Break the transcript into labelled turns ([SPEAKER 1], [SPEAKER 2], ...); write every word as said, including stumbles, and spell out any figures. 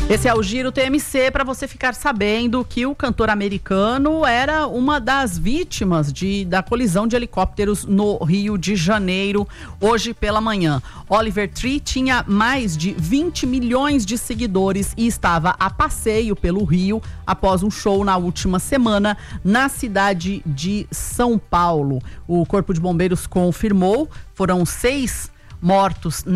[SPEAKER 1] Esse é o Giro T M C, para você ficar sabendo que o cantor americano era uma das vítimas de, da colisão de helicópteros no Rio de Janeiro, hoje pela manhã. Oliver Tree tinha mais de vinte milhões de seguidores e estava a passeio pelo Rio após um show na última semana na cidade de São Paulo. O Corpo de Bombeiros confirmou, foram seis mortos